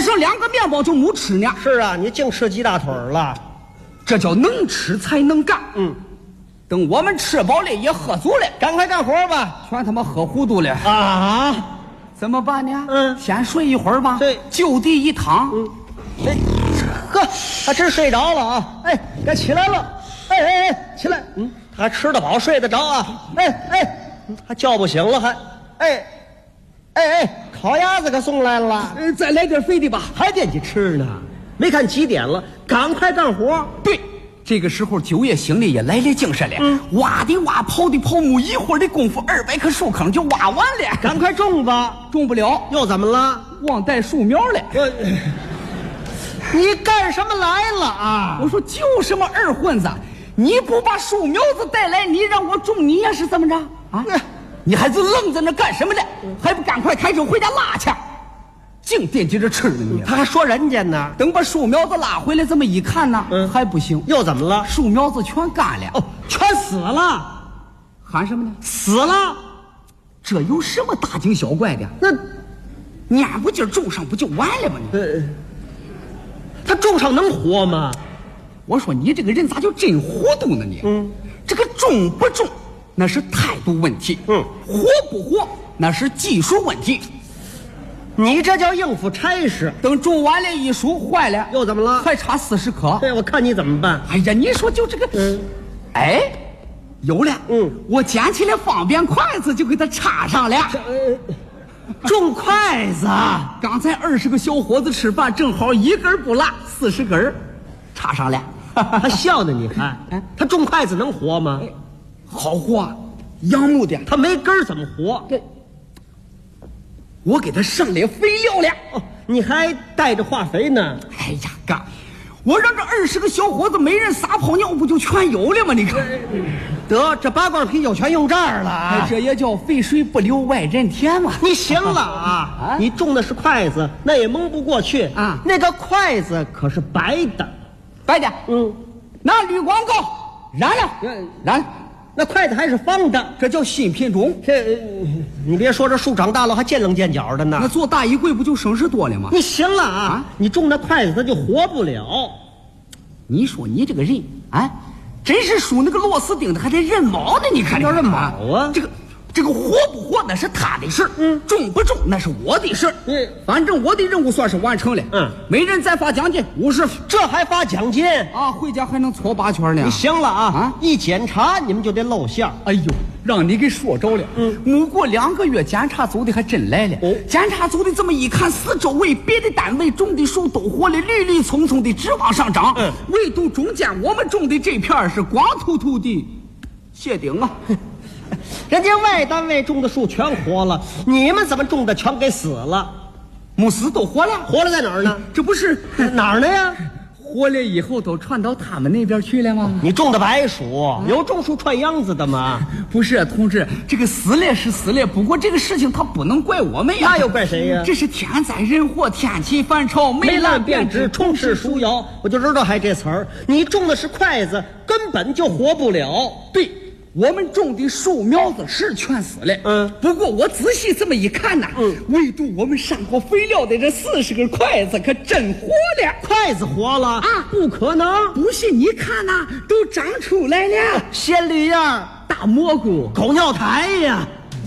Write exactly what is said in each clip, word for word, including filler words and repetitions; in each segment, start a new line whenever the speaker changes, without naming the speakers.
剩两个面包就没吃呢。
是啊，你净吃鸡大腿了，
这叫能吃才能干。
嗯，
等我们吃饱了也喝足了，
赶快干活吧。
全他妈喝糊涂了
啊！
怎么办呢？
嗯，
先睡一会儿吧。
对，
就地一躺。
嗯，哎，呵，他真睡着了啊！哎，该起来了。哎哎哎，起来。嗯，他还吃得饱，睡得着啊。哎哎，还叫不醒了还。哎，哎哎，烤鸭子可送来了。
呃，再来点肥的吧。
还惦记吃呢？没看几点了？赶快干活。
对。这个时候，九爷心里也来了精神了。嗯，挖的挖，刨的刨，没一会儿的功夫，二百棵树坑就挖完了。
赶快种吧，
种不了，
又怎么了？
忘带树苗了。
我，你干什么来了啊？
我说就什么二混子，你不把树苗子带来，你让我种，你也是怎么着啊？你还是愣在那干什么呢？还不赶快开车回家拉去？净惦记着吃呢你。
他还说人家呢。
等把树苗子拉回来，这么一看呢，嗯，还不行。
又怎么了？
树苗子全干了。
哦，全死了。
喊什么呢？
死了。
这有什么大惊小怪的？
那
你俺不劲儿种上不就完了吗？你，
呃，他种上能活吗？
我说你这个人咋就真糊涂呢你？
嗯，
这个种不种那是态度问题。
嗯，
活不活那是技术问题。
你这叫应付差事。
等种完了一熟坏了，
又怎么了？
还差四十颗。
对，我看你怎么办。
哎呀，你说就这个，嗯，哎，有了，
嗯，
我捡起来方便筷子就给它插上了。
呃，种筷子。
刚才二十个小伙子吃饭，正好一根不落，四十根插上了。
还笑呢你还？哎，他种筷子能活吗？
好活，杨木的，
他没根怎么活？
对。我给他上点肥料了。
哦，你还带着化肥呢？
哎呀，干！我让这二十个小伙子每人撒泡尿，不就全有了吗？你看，
得这八罐啤酒全用这儿了啊！
哎，这也叫肥水不流外人田嘛。
你行了啊！啊你种的是筷子，那也蒙不过去
啊。
那个筷子可是白的，
白的。
嗯，
拿铝广告染了，染了。
那筷子还是方的，
这叫新品种。
这，你别说，这树长大了还见棱见角的呢。
那做大衣柜不就省事多了吗？
你行了啊！啊你种那筷子它就活不了。
你说你这个人啊，真是属那个螺丝钉的，还得认毛呢。你看
要认毛啊！
这个这个活不活那是他的事，嗯，种不种那是我的事，
嗯，
反正我的任务算是完成了，
嗯，
每人再发奖金五十，
这还发奖金
啊？回家还能搓八圈呢。
你行了啊！啊，一检查你们就得露馅。
哎呦，让你给说着了。嗯，没过两个月，检查组的还真来了。哦，检查组的这么一看，四周围别的单位种的树都活了，绿绿葱葱的，直往上涨。嗯，唯独中间我们种的这片是光秃秃的谢顶啊。
人家外单位种的树全活了，你们怎么种的全给死了？
没死都活了，
活了在哪儿呢？
这不是
哪儿呢呀？
活了以后都传到他们那边去了吗？
你种的白薯，有种树串秧子的吗？
不是，同志，这个死了是死了，不过这个事情他不能怪我们呀。
那又怪谁呀？
这是天灾人祸，天气反潮，
霉烂变质，充斥树摇。我就知道还这词儿。你种的是筷子，根本就活不了。
对。我们种的树苗子是全死了，嗯，不过我仔细这么一看呐，嗯，唯独我们上过肥料的这四十根筷子可真活了，
筷子活了啊？不可能！
不信你看呐，都长出来了，
鲜绿叶、
大蘑菇、
狗尿苔呀。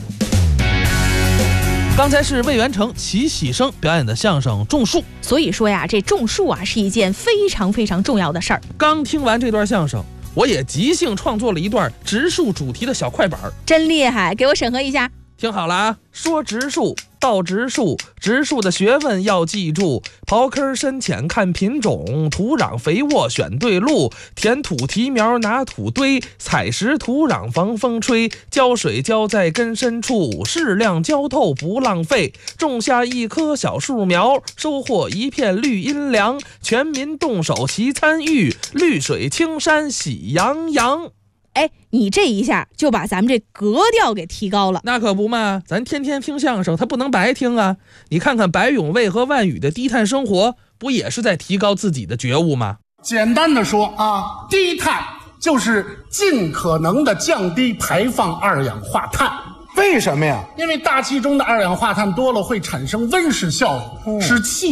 刚才是魏元成、齐喜生表演的相声《种树》。
所以说呀，这种树啊是一件非常非常重要的事儿。
刚听完这段相声，我也即兴创作了一段植树主题的小快板，
真厉害！给我审核一下。
听好了啊，说植树到植树，植树的学问要记住：刨坑深浅看品种，土壤肥沃选对路，填土提苗拿土堆，采实土壤防风吹，浇水浇在根深处，适量浇透不浪费。种下一棵小树苗，收获一片绿阴凉，全民动手齐参与，绿水青山喜洋洋。
哎，你这一下就把咱们这格调给提高了。
那可不嘛，咱天天听相声，他不能白听啊！你看看白永卫和万宇的低碳生活，不也是在提高自己的觉悟吗？
简单的说啊，低碳就是尽可能的降低排放二氧化碳。
为什么呀？
因为大气中的二氧化碳多了会产生温室效应，使气